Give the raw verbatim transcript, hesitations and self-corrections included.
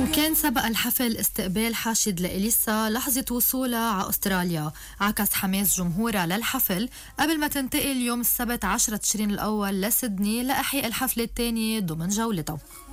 وكان سبق الحفل استقبال حاشد لإليسا لحظة وصولها على أستراليا. عكس حماس جمهورها للحفل قبل ما تنتقل يوم السبت عشرة تشرين الأول لسيدني لأحياء الحفلة الثانية ضمن جولتها.